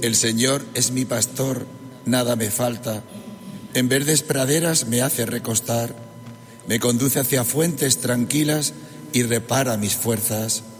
El Señor es mi pastor, nada me falta. En verdes praderas me hace recostar. Me conduce hacia fuentes tranquilas y repara mis fuerzas.